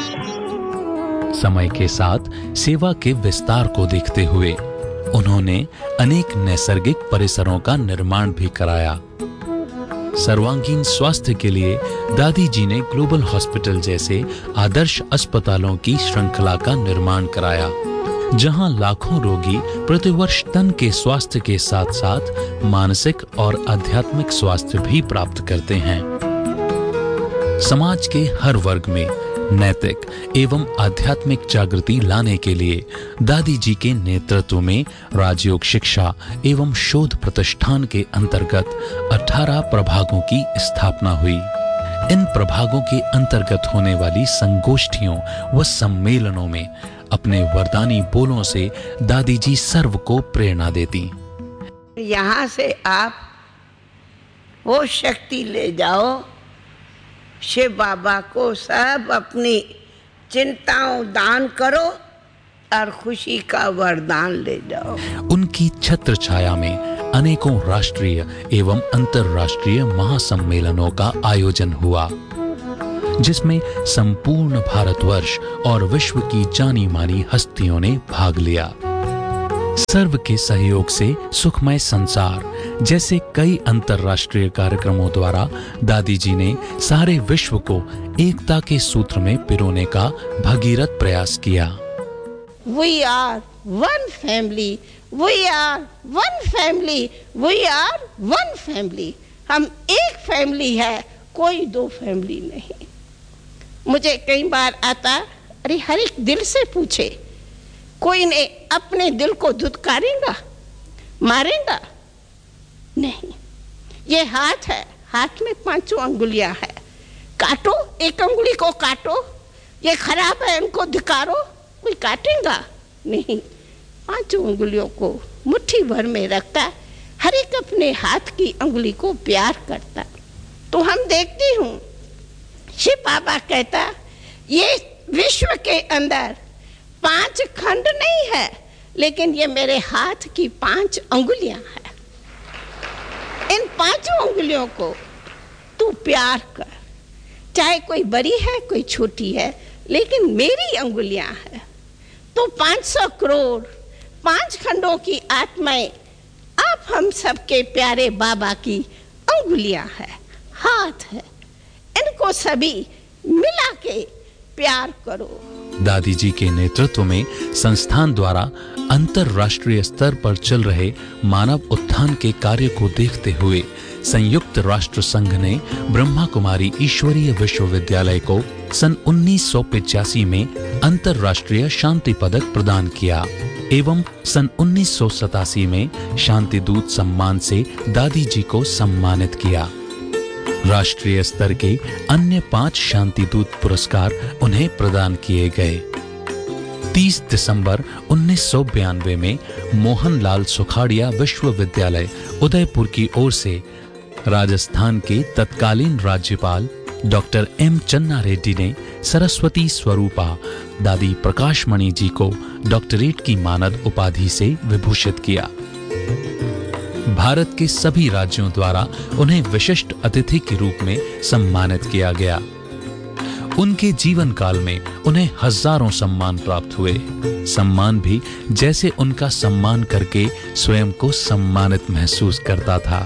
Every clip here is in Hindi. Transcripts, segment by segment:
समय के साथ सेवा के विस्तार को देखते हुए उन्होंने अनेक नैसर्गिक परिसरों का निर्माण भी कराया। सर्वांगीण स्वास्थ्य के लिए दादी जी ने ग्लोबल हॉस्पिटल जैसे आदर्श अस्पतालों की श्रृंखला का निर्माण कराया, जहां लाखों रोगी प्रतिवर्ष तन के स्वास्थ्य के साथ साथ मानसिक और आध्यात्मिक स्वास्थ्य भी प्राप्त करते हैं। समाज के हर वर्ग में नैतिक एवं आध्यात्मिक जागृति लाने के लिए दादी जी के नेतृत्व में राजयोग शिक्षा एवं शोध प्रतिष्ठान के अंतर्गत 18 प्रभागों की स्थापना हुई। इन प्रभागों के अंतर्गत होने वाली संगोष्ठियों व सम्मेलनों में अपने वरदानी बोलों से दादी जी सर्व को प्रेरणा देती। यहाँ से आप वो शक्ति ले जाओ, शिव बाबा को सब अपनी चिंताओं दान करो और खुशी का वरदान ले जाओ। उनकी छत्र छाया में अनेकों राष्ट्रीय एवं अंतर्राष्ट्रीय महासम्मेलनों का आयोजन हुआ, जिसमें संपूर्ण भारतवर्ष और विश्व की जानी मानी हस्तियों ने भाग लिया। सर्व के सहयोग से सुखमय संसार जैसे कई अंतर्राष्ट्रीय कार्यक्रमों द्वारा दादी जी ने सारे विश्व को एकता के सूत्र में पिरोने का भगीरथ प्रयास किया। We are one family, we are one family, we are one family। हम एक फैमिली है, कोई दो फैमिली नहीं। मुझे कई बार आता, अरे हर एक दिल से पूछे, कोई ने अपने दिल को धुतकारेगा, मारेगा? नहीं। ये हाथ है, हाथ में 5 अंगुलियां है, काटो, एक अंगुली को काटो, ये खराब है इनको धिकारो, कोई काटेगा? नहीं। 5 अंगुलियों को मुट्ठी भर में रखता, हर एक अपने हाथ की अंगुली को प्यार करता। तो हम देखती हूँ शिव बाबा कहता, ये विश्व के अंदर 5 खंड नहीं है, लेकिन ये मेरे हाथ की 5 अंगुलियां हैं। इन 5 अंगुलियों को तू प्यार कर, चाहे कोई बड़ी है कोई छोटी है, लेकिन मेरी अंगुलियां हैं। तो 500 करोड़ 5 खंडों की आत्माएं आप हम सबके प्यारे बाबा की अंगुलियां हैं, हाथ है, इनको सभी मिला के प्यार करो। दादी जी के नेतृत्व में संस्थान द्वारा अंतर्राष्ट्रीय स्तर पर चल रहे मानव उत्थान के कार्य को देखते हुए संयुक्त राष्ट्र संघ ने ब्रह्मा कुमारी ईश्वरीय विश्वविद्यालय को सन 1985 में अंतर्राष्ट्रीय शांति पदक प्रदान किया एवं सन 1987 में शांति दूत सम्मान से दादी जी को सम्मानित किया। राष्ट्रीय स्तर के अन्य 5 शांति दूत पुरस्कार उन्हें प्रदान किए गए। 30 दिसंबर 1992 में मोहनलाल सुखाड़िया विश्वविद्यालय उदयपुर की ओर से राजस्थान के तत्कालीन राज्यपाल डॉक्टर एम चन्ना रेड्डी ने सरस्वती स्वरूपा दादी प्रकाशमणि जी को डॉक्टरेट की मानद उपाधि से विभूषित किया। भारत के सभी राज्यों द्वारा उन्हें विशिष्ट अतिथि के रूप में सम्मानित किया गया। उनके जीवन काल में उन्हें हजारों सम्मान प्राप्त हुए। सम्मान भी जैसे उनका सम्मान करके स्वयं को सम्मानित महसूस करता था।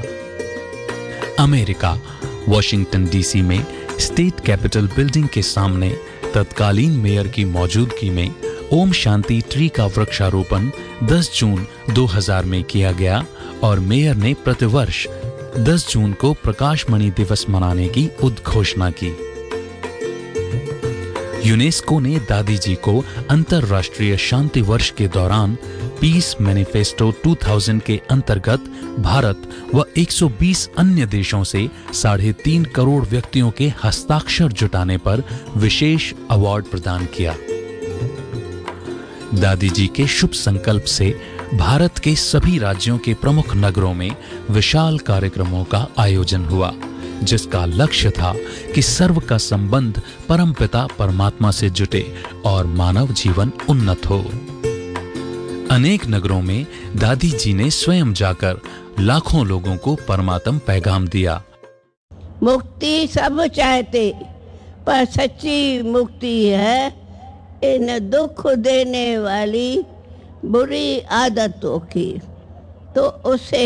अमेरिका वॉशिंगटन डीसी में स्टेट कैपिटल बिल्डिंग के सामने तत्कालीन मेयर की मौजूदगी में ओम शांति ट्री का वृक्षारोपण 10 जून 2000 में किया गया और मेयर ने प्रतिवर्ष 10 जून को प्रकाशमणि दिवस मनाने की उद्घोषणा की। यूनेस्को ने दादी जी को अंतर्राष्ट्रीय शांति वर्ष के दौरान पीस मैनिफेस्टो 2000 के अंतर्गत भारत व 120 अन्य देशों से 3.5 करोड़ व्यक्तियों के हस्ताक्षर जुटाने पर विशेष अवार्ड प्रदान किया। दादी जी के शुभ संकल्प से भारत के सभी राज्यों के प्रमुख नगरों में विशाल कार्यक्रमों का आयोजन हुआ, जिसका लक्ष्य था कि सर्व का संबंध परमपिता परमात्मा से जुटे और मानव जीवन उन्नत हो। अनेक नगरों में दादी जी ने स्वयं जाकर लाखों लोगों को परमात्म पैगाम दिया। मुक्ति सब चाहते पर सच्ची मुक्ति है इन दुख देने वाली बुरी आदतों की। तो उसे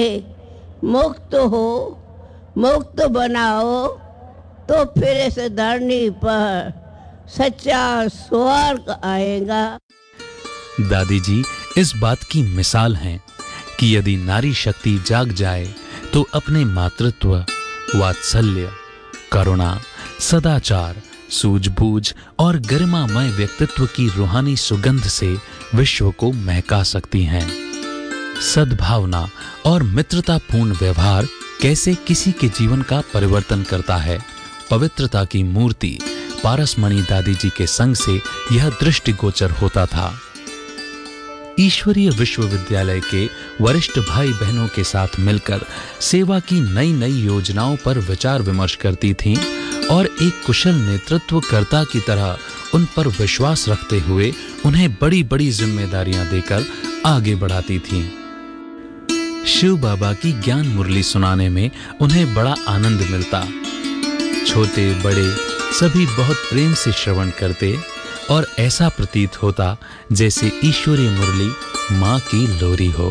मुक्त बनाओ तो फिर इस धरनी पर सच्चा स्वर्ग आएगा। दादी जी इस बात की मिसाल हैं कि यदि नारी शक्ति जाग जाए तो अपने मातृत्व, वात्सल्य, करुणा, सदाचार, सूझबूझ और गरिमामय व्यक्तित्व की रूहानी सुगंध से विश्व को महका सकती हैं। सद्भावना और मित्रतापूर्ण व्यवहार कैसे किसी के जीवन का परिवर्तन करता है, पवित्रता की मूर्ति पारसमणि दादी जी के संग से यह दृष्टिगोचर होता था। ईश्वरीय विश्वविद्यालय के वरिष्ठ भाई बहनों के साथ मिलकर सेवा की नई नई योजनाओं पर विचार विमर्श करती थीं और एक कुशल नेतृत्वकर्ता की तरह उन पर विश्वास रखते हुए उन्हें बड़ी बड़ी जिम्मेदारियां देकर आगे बढ़ाती थीं। शिव बाबा की ज्ञान मुरली सुनाने में उन्हें बड़ा आनंद मिलता। छोटे बड़े सभी बहुत प्रेम से श्रवण करते और ऐसा प्रतीत होता जैसे ईश्वरीय मुरली माँ की लोरी हो।